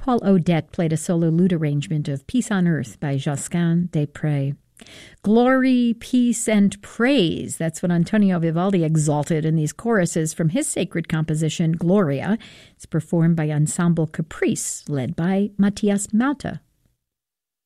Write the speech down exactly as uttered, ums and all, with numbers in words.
Paul Odette played a solo lute arrangement of Peace on Earth by Josquin des Prez. Glory, peace, and praise. That's what Antonio Vivaldi exalted in these choruses from his sacred composition, Gloria. It's performed by Ensemble Caprice, led by Matthias Malta